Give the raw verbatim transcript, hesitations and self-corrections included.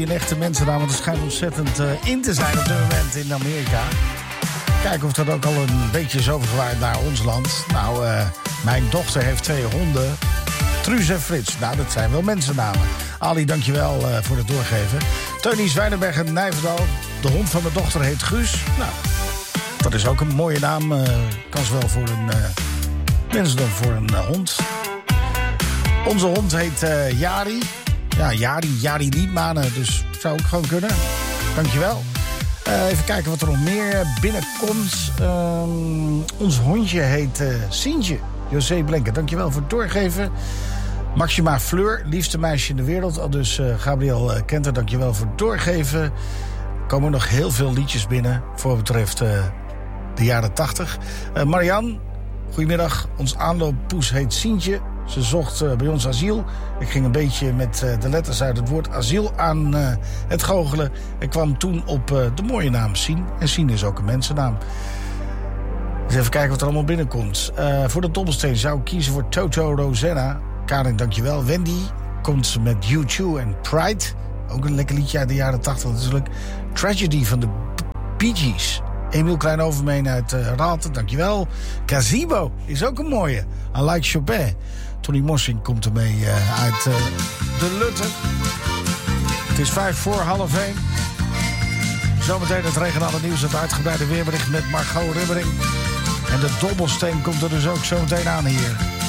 Een echte mensennaam, want het schijnt ontzettend uh, in te zijn op dit moment in Amerika. Kijken of dat ook al een beetje is overgewaaid naar ons land. Nou, uh, mijn dochter heeft twee honden. Truus en Frits. Nou, dat zijn wel mensennamen. Ali, dankjewel uh, voor het doorgeven. Teunie Zwijnenberg en Nijverdal. De hond van mijn dochter heet Guus. Nou, dat is ook een mooie naam. Uh, kan zowel voor een uh, mens dan voor een uh, hond. Onze hond heet uh, Jari. Ja, Jari, Jari Liedmanen, dus zou ook gewoon kunnen. Dankjewel. Uh, even kijken wat er nog meer binnenkomt. Uh, ons hondje heet uh, Sientje. José Blenken, dankjewel voor het doorgeven. Maxima Fleur, liefste meisje in de wereld. Al dus uh, Gabriel uh, Kenter, dankjewel voor het doorgeven. Er komen nog heel veel liedjes binnen voor wat betreft uh, de jaren tachtig. Uh, Marianne, goedemiddag. Ons aanlooppoes heet Sientje. Ze zocht uh, bij ons asiel. Ik ging een beetje met uh, de letters uit het woord asiel aan uh, het goochelen. Ik kwam toen op uh, de mooie naam Sien. En Sien is ook een mensennaam. Dus even kijken wat er allemaal binnenkomt. Uh, voor de dobbelsteen zou ik kiezen voor Toto Rosanna. Karin, dankjewel. Wendy komt met U twee en Pride. Ook een lekker liedje uit de jaren tachtig natuurlijk. Tragedy van de Bee Gees. Emiel Kleinovermeen uit uh, Raalte, dankjewel. Gazebo is ook een mooie. I Like Chopin. Tony Morsing komt ermee uh, uit uh, de Lutte. Het is vijf voor half één. Zometeen het regionale nieuws, het uitgebreide weerbericht met Margot Ribbering. En de dobbelsteen komt er dus ook zometeen aan hier.